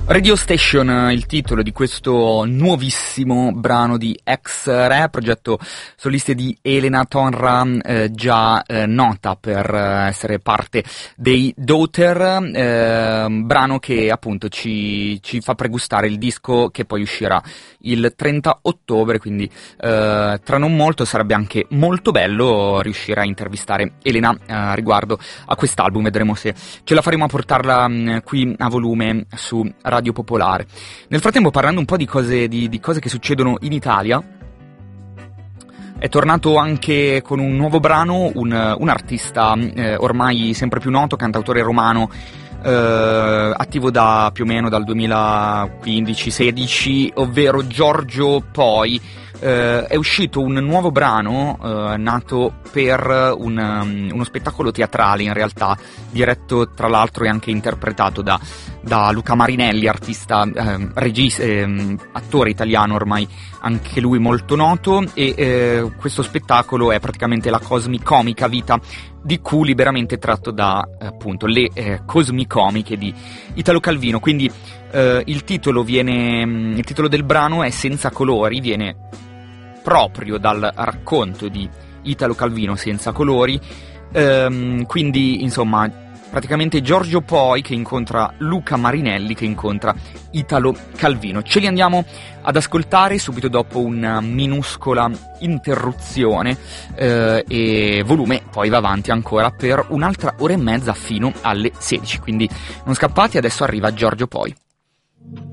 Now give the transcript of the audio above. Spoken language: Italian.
Radio Station, il titolo di questo nuovissimo brano di X-Ray, progetto solista di Elena Tonra, già nota per essere parte dei Daughter, brano che appunto ci fa pregustare il disco che poi uscirà il 30 ottobre, quindi tra non molto sarebbe anche molto bello riuscire a intervistare Elena riguardo a quest'album. Vedremo se ce la faremo a portarla qui a volume su Radio Popolare. Nel frattempo, parlando un po' di cose che succedono in Italia, è tornato anche con un nuovo brano un artista ormai sempre più noto, cantautore romano, attivo da più o meno dal 2015-16, ovvero Giorgio Poi. È uscito un nuovo brano nato per uno spettacolo teatrale, in realtà, diretto tra l'altro e anche interpretato da Luca Marinelli, artista, regista, attore italiano ormai anche lui molto noto, e questo spettacolo è praticamente la cosmicomica vita di Q, liberamente tratto da appunto le cosmicomiche di Italo Calvino. Quindi il titolo del brano è Senza colori, viene proprio dal racconto di Italo Calvino, Senza colori, quindi insomma praticamente Giorgio Poi che incontra Luca Marinelli che incontra Italo Calvino. Ce li andiamo ad ascoltare subito dopo una minuscola interruzione, e volume poi va avanti ancora per un'altra ora e mezza fino alle 16, quindi non scappate, adesso arriva Giorgio Poi.